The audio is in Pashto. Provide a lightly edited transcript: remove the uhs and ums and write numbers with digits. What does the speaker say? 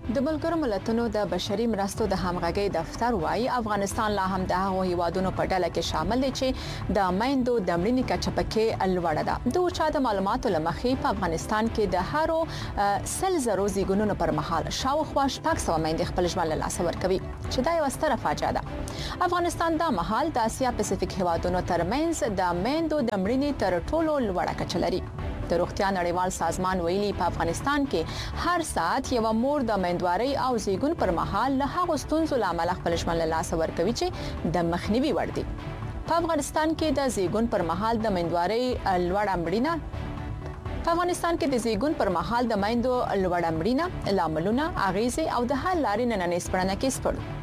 د ملګرو ملتونو د بشري مرستو د همغږي دفتر وايي افغانستان لا هم د هغو هیوادونو په ډله کې شامل دی چې د میندو د مړینې کچه پکې لوړه ده. د اوچا د معلوماتو لمخې په افغانستان کې د هارو 100 زیږونونو پر مهال شاوخوا 600 میندې خپل ژوند له لاسه ورکوي چې دا یو ستره فاجعه ده. افغانستان د مهال د اسیا پاسفیک هیوادونو ترمنځ د میندو د مړینې تر ټولو لوړه کچه لري. د روغتیا نړیوال سازمان ویلي په افغانستان کې هر ساعت یو مور د میندوارۍ او زیږون پر مهال له هغو ستونزو لامل خپل ژوند له لاسه ورکوي چې د مخنیوي وړ دي. په افغانستان کې د زیږون پر مهال د میندوارۍ لوړه مړینه په افغانستان کې د زیږون پر مهال د میندو لوړه مړینه لاملونه اغیزې او د حل لارې نننې سپړنه کې سپړو.